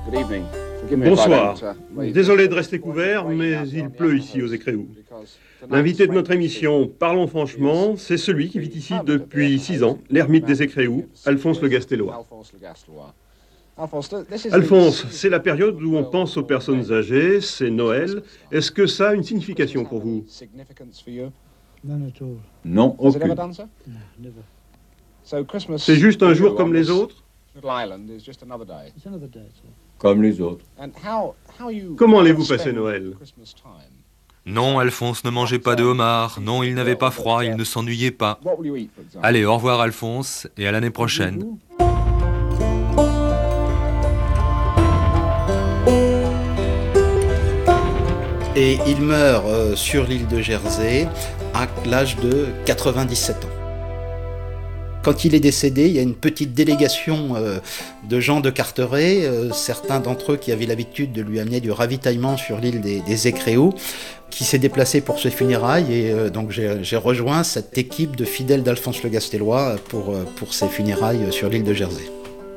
Bonsoir. Désolé de rester couvert, mais il pleut ici aux Écréous. L'invité de notre émission, Parlons franchement, c'est celui qui vit ici depuis 6 ans, l'ermite des Écréous, Alphonse Le Gastellois. Alphonse, c'est la période où on pense aux personnes âgées, c'est Noël. Est-ce que ça a une signification pour vous? Non, aucune. C'est juste un jour comme les autres? Comme les autres. Comment allez-vous passer Noël? Non, Alphonse ne mangeait pas de homard. Non, il n'avait pas froid, il ne s'ennuyait pas. Allez, au revoir Alphonse, et à l'année prochaine. Et il meurt sur l'île de Jersey à l'âge de 97 ans. Quand il est décédé, il y a une petite délégation de gens de Carteret, certains d'entre eux qui avaient l'habitude de lui amener du ravitaillement sur l'île des Écréous, qui s'est déplacé pour ses funérailles, et donc j'ai rejoint cette équipe de fidèles d'Alphonse Le Gastellois pour ses funérailles sur l'île de Jersey.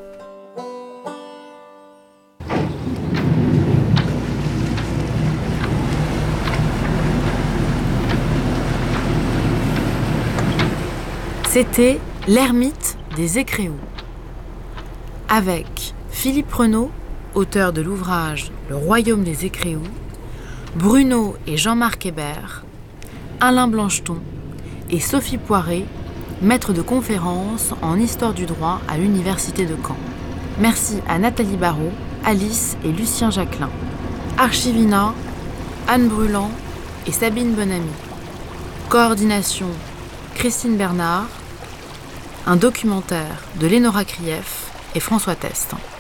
C'était l'ermite des Écréous, avec Philippe Renaud, auteur de l'ouvrage Le Royaume des Écréous, Bruno et Jean-Marc Hébert, Alain Blancheton et Sophie Poiré, maître de conférences en histoire du droit à l'Université de Caen. Merci à Nathalie Barrault, Alice et Lucien Jacquelin. Archivina, Anne Brûlant et Sabine Bonamy. Coordination, Christine Bernard. Un documentaire de Lénora Krief et François Test.